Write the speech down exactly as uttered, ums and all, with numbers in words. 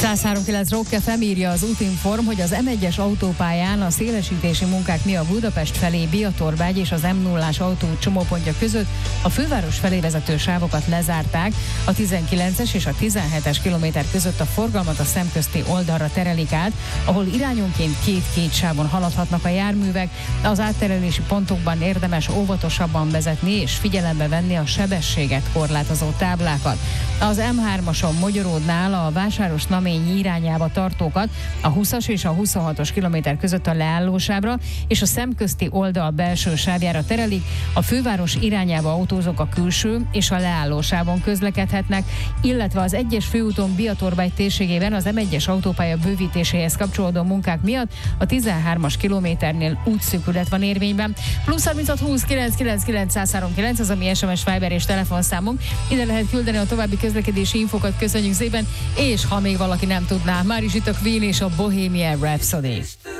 száz három kilenc Rock ef em írja az Útinform, hogy az em egyes autópályán a szélesítési munkák miatt Budapest felé Biatorvágy és az em nullás autó csomópontja között a főváros felé vezető sávokat lezárták, a tizenkilences és a tizenhetes kilométer között a forgalmat a szemközti oldalra terelik át, ahol irányonként két-két sávon haladhatnak a járművek, az átterelési pontokban érdemes óvatosabban vezetni és figyelembe venni a sebességet korlátozó táblákat. Az em hármason Mogyoródnál a Vásáros Namény irányába tartókat a húszas és a huszonhatos kilométer között a leállósávra és a szemközti oldal belső sávjára terelik, a főváros irányába autózók a külső és a leállósávon közlekedhetnek, illetve az egyes főúton Biatorvágy térségében az em egyes autópálya bővítéséhez kapcsolódó munkák miatt a tizenhármas kilométernél útszűkület van érvényben. Plusz harminchat húsz kilenc kilenc kilenc száz három kilenc az, ami es em es, Viber és telefonszámunk. Ide lehet küldeni a további közlekedési infokat, köszönjük szépen, és ha még valaki nem tudná, már is itt a Queen és a Bohemian Rhapsody.